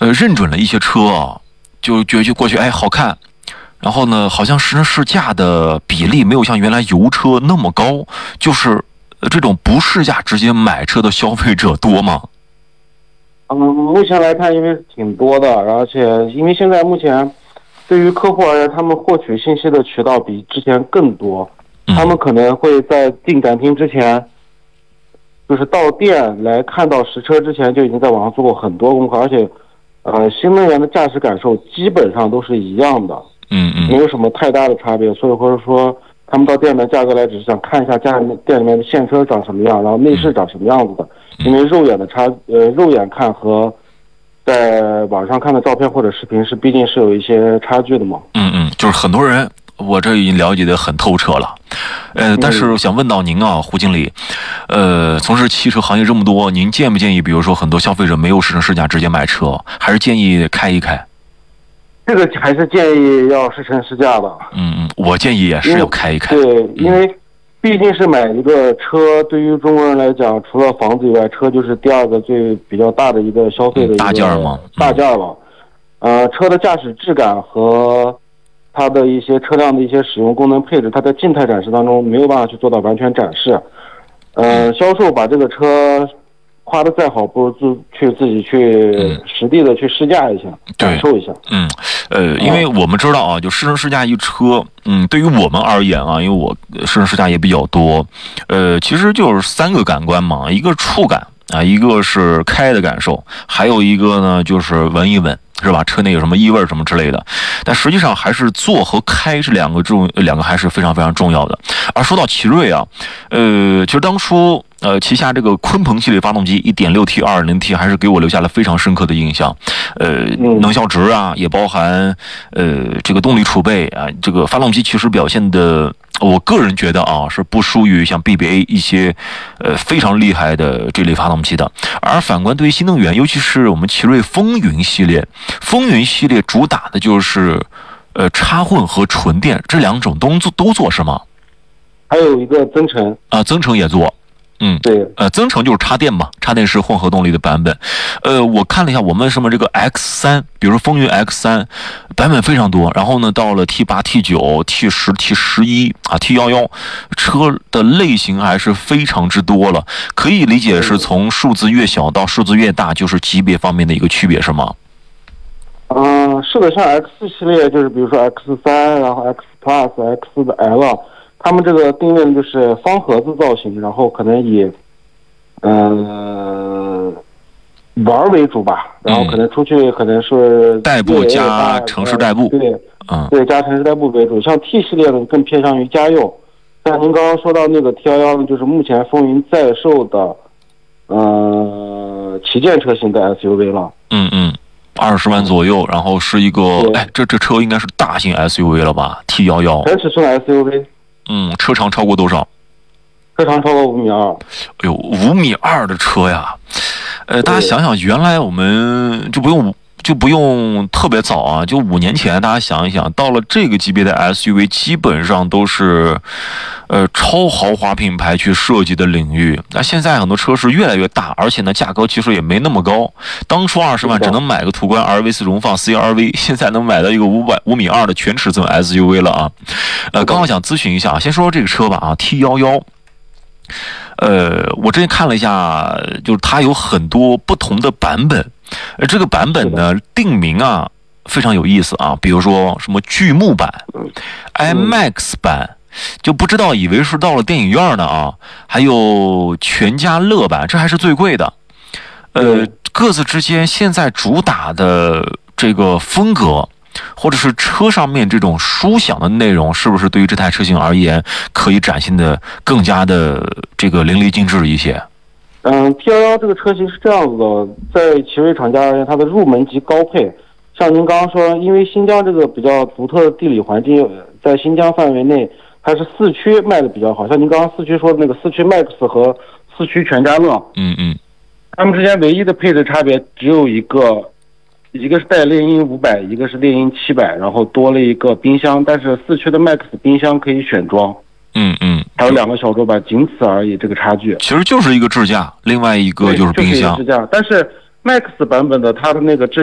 认准了一些车啊，就觉得过去哎好看，然后呢，好像试乘试驾的比例没有像原来油车那么高，就是这种不试驾直接买车的消费者多吗？ 目前来看，因为挺多的，而且因为现在目前对于客户而言，他们获取信息的渠道比之前更多，他们可能会在进展厅之前，就是到店来看到实车之前就已经在网上做过很多功课，而且新能源的驾驶感受基本上都是一样的，没有什么太大的差别，所以或者说他们到店里面价格来只是想看一下店里面的现车长什么样，然后内饰长什么样子的，因为肉眼看和在网上看的照片或者视频毕竟是有一些差距的嘛。 就是很多人我这已经了解的很透彻了，但是我想问到您啊，胡经理，从事汽车行业这么多，您建不建议，比如说很多消费者没有试乘试驾直接买车，还是建议开一开？ 这个还是建议要试乘试驾的。 我建议也是要开一开。 对，因为毕竟是买一个车，对于中国人来讲，除了房子以外，车就是第二个比较大的一个消费的一个大件嘛， 大件了。车的驾驶质感和它的一些车辆的一些使用功能配置，它在静态展示当中没有办法去做到完全展示。销售把这个车夸得再好，不如自己去实地的去试驾一下，感受一下。 因为我们知道啊，就试乘试驾一车，对于我们而言啊，因为我试乘试驾也比较多，其实就是3个感官嘛，一个触感啊，一个是开的感受，还有一个呢就是闻一闻，是吧？车内有什么异味什么之类的，但实际上还是坐和开这两个还是非常非常重要的。而说到奇瑞啊，其实当初旗下这个鲲鹏系列发动机 1.6T、2.0T 还是给我留下了非常深刻的印象。能效值啊，也包含这个动力储备啊，这个发动机其实表现的，我个人觉得啊是不输于像 BBA 一些非常厉害的这类发动机的。而反观对于新能源，尤其是我们奇瑞风云系列主打的就是插混和纯电这2种都做是吗？ 还有一个增程啊，增程也做。 对， 增程就是插电嘛，插电式混合动力的版本。我看了一下我们什么这个 X3， 比如说风云 X3 版本非常多，然后呢到了 T8、T9、T10、T11 啊 T11， 车的类型还是非常之多了。可以理解是从数字越小到数字越大，就是级别方面的一个区别是吗？ 是的，像 X 系列就是比如说 X3， 然后 X Plus、X 的 L。他们这个定位就是方盒子造型，然后可能以玩为主吧，然后可能出去可能是代步加城市代步， 对，加城市代步为主。像 T 系列的更偏向于家用，像您刚刚说到那个 T11呢，就是目前风云在售的旗舰车型的 SUV 了。 20万左右，然后是一个这车应该是大型 SUV 了吧 ？T11 全尺寸 SUV。 车长超过多少？ 车长超过5.2米。哎呦，5.2米的车呀！大家想想，原来我们就不用特别早啊，就5年前，大家想一想，到了这个级别的 SUV， 基本上都是超豪华品牌去设计的领域。那现在很多车是越来越大，而且呢价格其实也没那么高。当初20万只能买个途观 RV4 荣放 CR-V， 现在能买到一个5.2米的全尺寸 SUV 了啊。刚好想咨询一下，先说这个车吧啊 T11。我之前看了一下，就是它有很多不同的版本，这个版本呢定名啊非常有意思啊，比如说什么巨幕版、IMAX 版，就不知道以为是到了电影院呢啊，还有全家乐版，这还是最贵的。各自之间现在主打的这个风格，或者是车上面这种舒享的内容，是不是对于这台车型而言可以展现的更加的这个淋漓尽致一些 ？T11这个车型是这样子的，在奇瑞厂家而言，它的入门级高配，像您刚刚说，因为新疆这个比较独特的地理环境，在新疆范围内，它是4驱卖的比较好，像您刚刚4驱说的那个4驱 Max 和4驱全家乐，它们之间唯一的配置差别只有一个是带猎鹰500，一个是猎鹰700，然后多了一个冰箱，但是4驱的 Max 冰箱可以选装。还有2个小桌板，仅此而已，这个差距。 其实就是一个支架，另外一个就是冰箱。 就是支架，但是 Max 版本的它的那个支